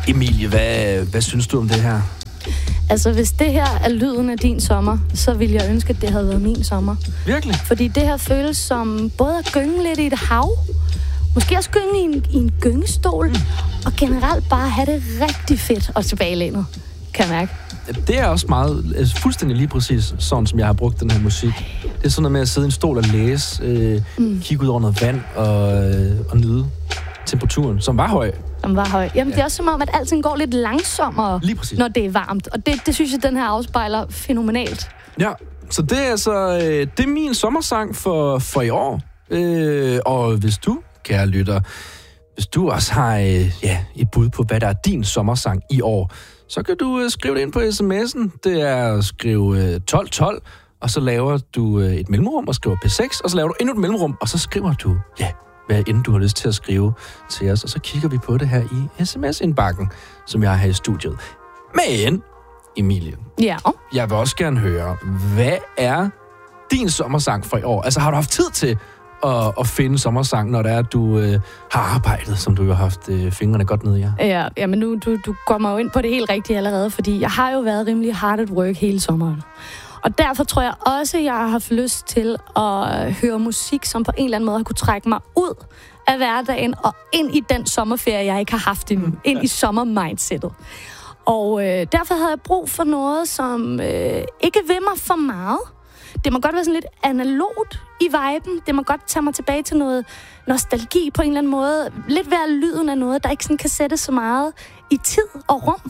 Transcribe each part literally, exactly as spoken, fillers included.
Emilie, hvad, hvad synes du om det her? Altså, hvis det her er lyden af din sommer, så ville jeg ønske, at det havde været min sommer. Virkelig? Fordi det her føles som både at gynge lidt i et hav, måske også gynge i en, i en gyngestol, mm. og generelt bare have det rigtig fedt og tilbagelænet, kan jeg mærke. Det er også meget, altså fuldstændig lige præcis sådan, som jeg har brugt den her musik. Det er sådan noget med at sidde i en stol og læse, øh, mm. kigge ud over noget vand og, øh, og nyde temperaturen, som var høj. Som var høj. Jamen, ja. Det er også som om, at alting går lidt langsommere, når det er varmt. Og det, det synes jeg, den her afspejler fænomenalt. Ja, så det er altså øh, det er min sommersang for, for i år. Øh, og hvis du, kære lytter, hvis du også har øh, ja, et bud på, hvad der er din sommersang i år, så kan du øh, skrive det ind på sms'en. Det er at skrive øh, tolv tolv, og så laver du øh, et mellemrum og skriver P seks, og så laver du endnu et mellemrum, og så skriver du, ja, hvad end du har lyst til at skrive til os, og så kigger vi på det her i sms-indbakken, som jeg har her i studiet. Men, Emilie, ja. jeg vil også gerne høre, hvad er din sommersang for i år? Altså, har du haft tid til at, at finde sommersang, når det er, at du øh, har arbejdet, som du jo har haft øh, fingrene godt nede i? Ja, ja, ja men nu du, du kommer jo ind på det helt rigtige allerede, fordi jeg har jo været rimelig hard at work hele sommeren. Og derfor tror jeg også, at jeg har haft lyst til at høre musik, som på en eller anden måde har kunne trække mig ud af hverdagen og ind i den sommerferie, jeg ikke har haft endnu. Ind i sommermindsetet. Og øh, derfor havde jeg brug for noget, som øh, ikke vil mig for meget. Det må godt være sådan lidt analogt i viben. Det må godt tage mig tilbage til noget nostalgi på en eller anden måde. Lidt være lyden af noget, der ikke sådan kan sætte så meget i tid og rum.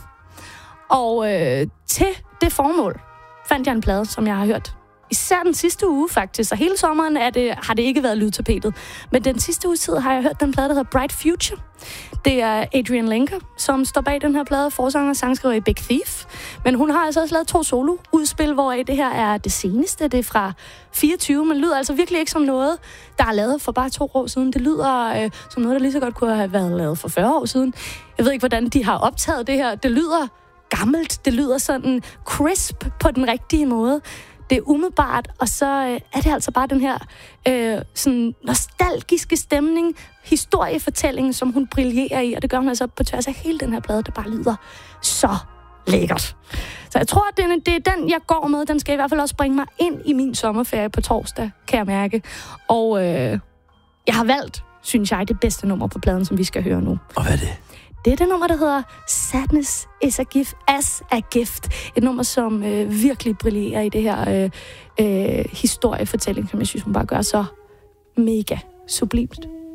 Og øh, til det formål fandt jeg en plade, som jeg har hørt. Især den sidste uge, faktisk. Og hele sommeren er det, har det ikke været lydtapetet. Men den sidste uge tid har jeg hørt den plade, der hedder Bright Future. Det er Adrian Lenker, som står bag den her plade, forsanger og sangskriver i Big Thief. Men hun har altså også lavet to solo-udspil, hvor det her er det seneste. Det er fra fireogtyve, men lyder altså virkelig ikke som noget, der er lavet for bare to år siden. Det lyder øh, som noget, der lige så godt kunne have været lavet for fyrre år siden. Jeg ved ikke, hvordan de har optaget det her. Det lyder gammelt. Det lyder sådan crisp på den rigtige måde. Det er umiddelbart, og så øh, er det altså bare den her øh, sådan nostalgiske stemning, historiefortælling, som hun brillerer i, og det gør hun altså på tværs af hele den her plade, der bare lyder så lækkert. Så jeg tror, at det, det er den, jeg går med. Den skal i hvert fald også bringe mig ind i min sommerferie på torsdag, kan jeg mærke. Og øh, jeg har valgt, synes jeg, det bedste nummer på pladen, som vi skal høre nu. Og hvad er det? Det er det nummer, der hedder Sadness is a gift, as a gift. Et nummer, som øh, virkelig brillerer i det her øh, øh, historiefortælling, som jeg synes, hun bare gør så mega sublimt.